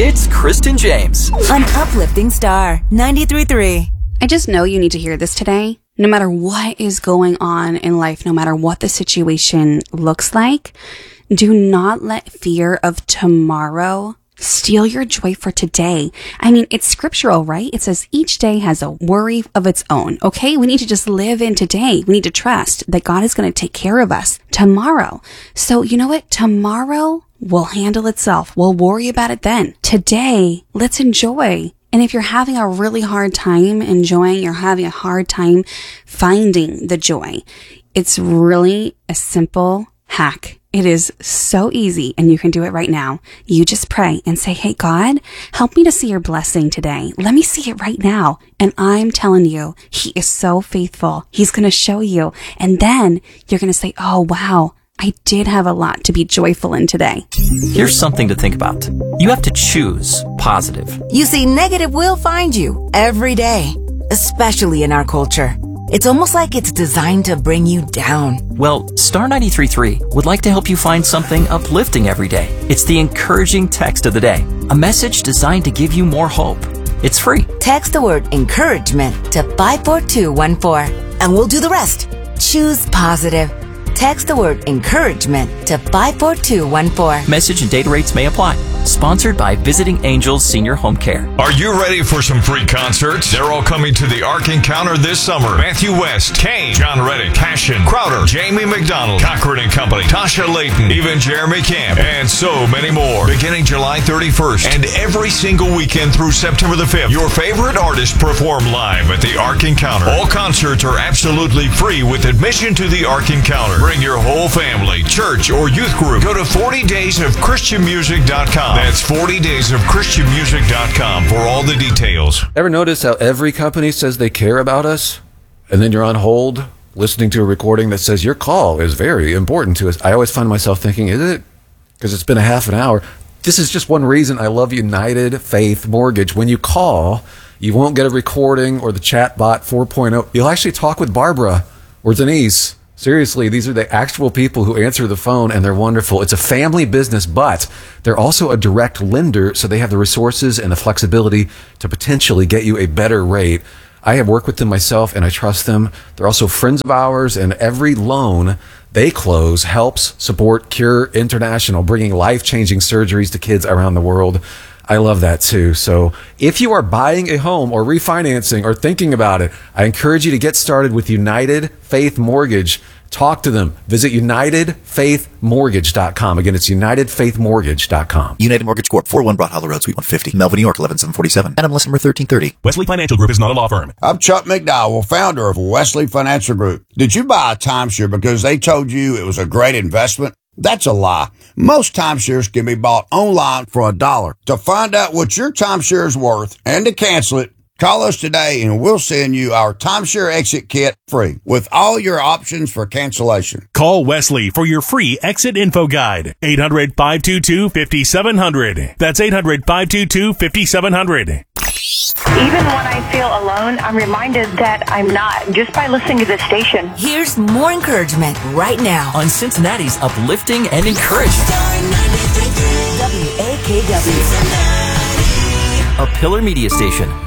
It's Kristen James on Uplifting Star 93.3. I just know you need to hear this today. No matter what is going on in life, no matter what the situation looks like, do not let fear of tomorrow steal your joy for today. I mean, it's scriptural, right? It says each day has a worry of its own. Okay. We need to just live in today. We need to trust that God is going to take care of us tomorrow. So you know what? Tomorrow will handle itself. We'll worry about it then. Today, let's enjoy. And if you're having a really hard time enjoying, you're having a hard time finding the joy, it's really a simple hack. It is so easy, and you can do it right now. You just pray and say, hey, God, help me to see your blessing today. Let me see it right now. And I'm telling you, He is so faithful. He's going to show you. And then you're going to say, oh, wow, I did have a lot to be joyful in today. Here's something to think about. You have to choose positive. You see, negative will find you every day, especially in our culture. It's almost like it's designed to bring you down. Well, Star 93.3 would like to help you find something uplifting every day. It's the encouraging text of the day, a message designed to give you more hope. It's free. Text the word encouragement to 54214, and we'll do the rest. Choose positive. Text the word encouragement to 54214. Message and data rates may apply. Sponsored by Visiting Angels Senior Home Care. Are you ready for some free concerts? They're all coming to the Ark Encounter this summer. Matthew West, Kane, John Reddick, Cashin, Crowder, Jamie McDonald, Cochran and Company, Tasha Layton, even Jeremy Camp, and so many more. Beginning July 31st and every single weekend through September the 5th, your favorite artists perform live at the Ark Encounter. All concerts are absolutely free with admission to the Ark Encounter. Bring your whole family, church, or youth group. Go to 40daysofchristianmusic.com. That's 40daysofchristianmusic.com for all the details. Ever notice how every company says they care about us? And then you're on hold listening to a recording that says your call is very important to us. I always find myself thinking, is it? Because it's been a half an hour. This is just one reason I love United Faith Mortgage. When you call, you won't get a recording or the chatbot 4.0. You'll actually talk with Barbara or Denise. Seriously, these are the actual people who answer the phone, and they're wonderful. It's a family business, but they're also a direct lender, so they have the resources and the flexibility to potentially get you a better rate. I have worked with them myself, and I trust them. They're also friends of ours, and every loan they close helps support Cure International, bringing life-changing surgeries to kids around the world. I love that too. So if you are buying a home or refinancing or thinking about it, I encourage you to get started with United Faith Mortgage. Talk to them. Visit UnitedFaithMortgage.com. Again, it's UnitedFaithMortgage.com. United Mortgage Corp. 401 Broad Hollow Road, Suite 150, Melville, New York, 11747. NMLS number 1330. Wesley Financial Group is not a law firm. I'm Chuck McDowell, founder of Wesley Financial Group. Did you buy a timeshare because they told you it was a great investment? That's a lie. Most timeshares can be bought online for $1. To find out what your timeshare is worth and to cancel it, call us today and we'll send you our timeshare exit kit free with all your options for cancellation. Call Wesley for your free exit info guide. 800-522-5700. That's 800-522-5700. Even when I feel alone, I'm reminded that I'm not, just by listening to this station. Here's more encouragement right now On Cincinnati's uplifting and encouraging. WAKW. A Pillar Media Station.